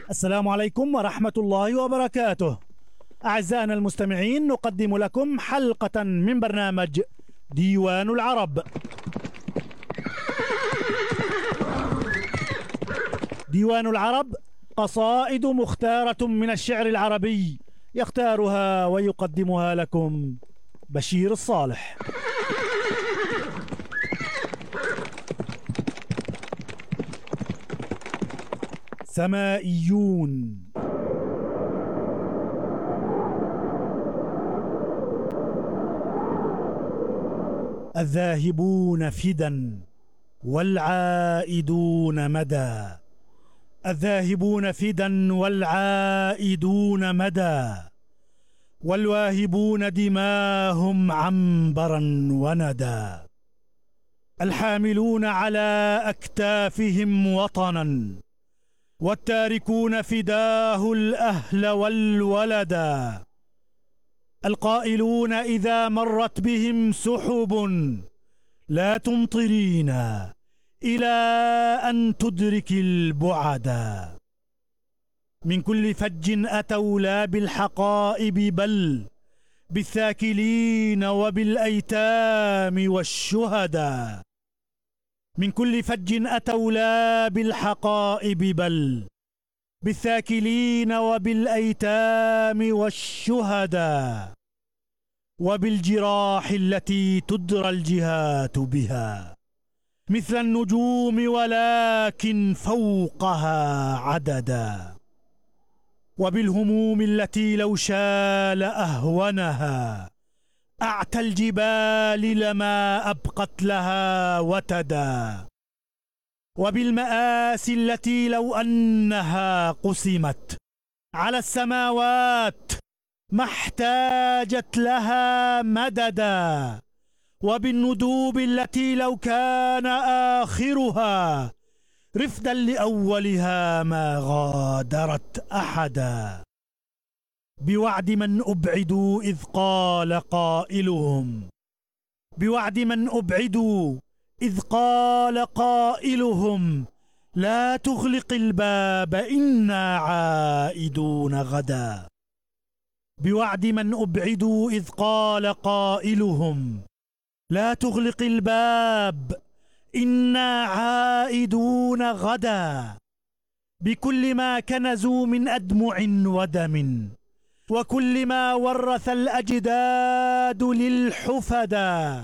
السلام عليكم ورحمة الله وبركاته. أعزائنا المستمعين، نقدم لكم حلقة من برنامج ديوان العرب. ديوان العرب قصائد مختارة من الشعر العربي، يختارها ويقدمها لكم بشير الصالح. سمائيون. الذاهبون فدا والعائدون مدى، الذاهبون فدا والعائدون مدى، والواهبون دماهم عنبرا وندى، الحاملون على أكتافهم وطنا، والتاركون فداه الأهل والولدا، القائلون إذا مرت بهم سحب لا تمطرينا إلى أن تدرك البعدا، من كل فج أتوا لا بالحقائب بل بالثاكلين وبالأيتام والشهدا، من كل فج أتوا لا بالحقائب بل بالثاكلين وبالأيتام والشهدا، وبالجراح التي تدرى الجهات بها مثل النجوم ولكن فوقها عددا، وبالهموم التي لو شال أهونها أعتى الجبال لما أبقت لها وتدا، وبالمآسي التي لو أنها قسمت على السماوات ما احتاجت لها مددا، وبالندوب التي لو كان آخرها رفدا لأولها ما غادرت أحدا، بوعد من أبعدوا إذ قال قائلهم، بوعد من أبعدوا إذ قال قائلهم لا تغلق الباب إنا عائدون غدا، بوعد من أبعدوا إذ قال قائلهم لا تغلق الباب إنا عائدون غدا، بكل ما كنزوا من أدمع ودم وكل ما ورث الأجداد للحفدا،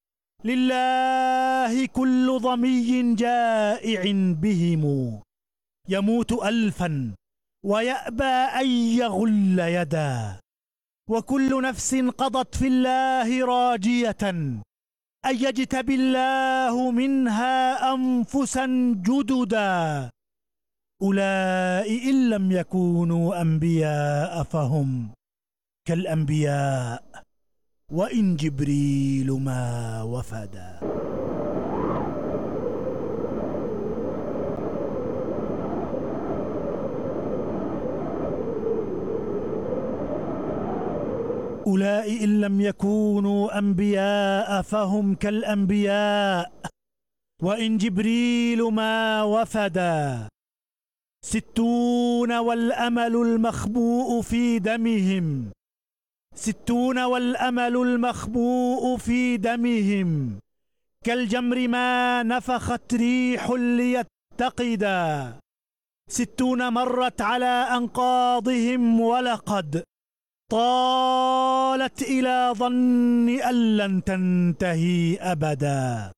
لله كل ظمي جائع بهم يموت ألفا ويأبى أن يغل يدا، وكل نفس قضت في الله راجية أن يجتبي الله منها أنفسا جددا، أولئك إن لم يكونوا أنبياء فهم كالأنبياء وإن جبريل ما وفدا. أولئك إن لم يكونوا أنبياء فهم كالأنبياء وإن جبريل ما وفدا، 60 والأمل المخبوء في دمهم، 60 والأمل المخبوء في دمهم، كالجمر ما نفخت ريح ليتقدا، 60 مرت على أنقاضهم ولقد طالت إلى ظن أن لن تنتهي أبدا،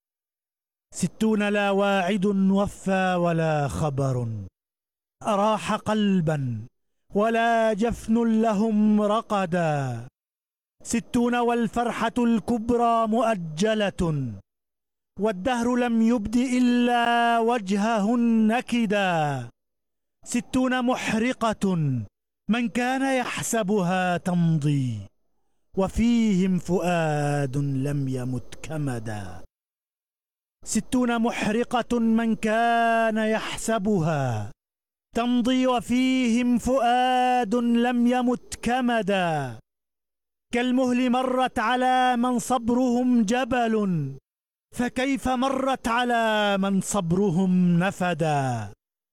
60 لا واعد وفى ولا خبر أراح قلبا ولا جفن لهم رقدا، 60 والفرحة الكبرى مؤجلة والدهر لم يبد إلا وجهه النكدا، 60 محرقة من كان يحسبها تمضي وفيهم فؤاد لم يمت كمدا، 60 محرقة من كان يحسبها تمضي وفيهم فؤاد لم يمت كمدا، كالمهل مرت على من صبرهم جبل فكيف مرت على من صبرهم نفدا،